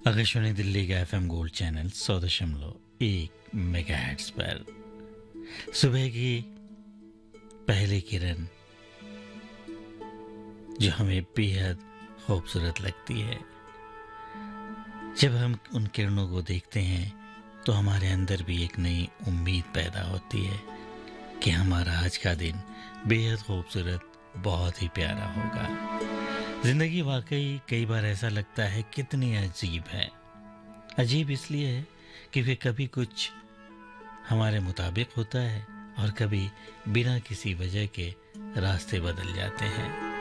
आकाशवाणी दिल्ली का FM gold channel 100.1 megahertz पर सुबह की पहली किरण जो हमें बेहद खूबसूरत लगती है। जब हम उन किरणों को देखते हैं तो हमारे अंदर भी एक नई उम्मीद पैदा होती है कि हमारा आज का दिन बेहद खूबसूरत, बहुत ही प्यारा होगा। जिंदगी वाकई कई बार ऐसा लगता है कितनी अजीब है। अजीब इसलिए है क्योंकि कभी कुछ हमारे मुताबिक होता है और कभी बिना किसी वजह के रास्ते बदल जाते हैं।